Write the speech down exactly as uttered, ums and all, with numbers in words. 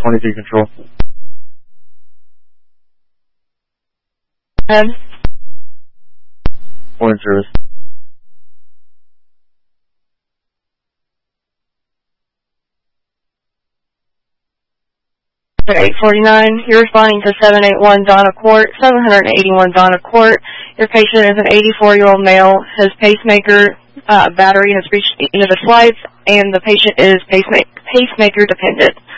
twenty-three control. Um, Morning service. eight forty-nine, you're responding to seven eighty-one Donna Court, seven eighty-one Donna Court. Your patient is an eighty-four-year-old male. His pacemaker uh, battery has reached the end of its life, and the patient is pacemaker, pacemaker dependent.